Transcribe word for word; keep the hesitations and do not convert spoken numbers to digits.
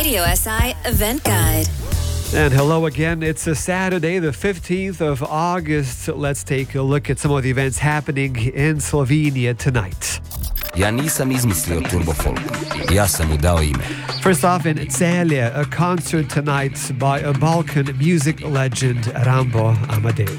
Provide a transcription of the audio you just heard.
Radio S I Event Guide. And hello again. It's a Saturday, the fifteenth of August. Let's take a look at some of the events happening in Slovenia tonight. Ja nisam izmislio turbo folk. Ja sam mu dao ime. First off, in Celje, a concert tonight by a Balkan music legend, Rambo Amadeu.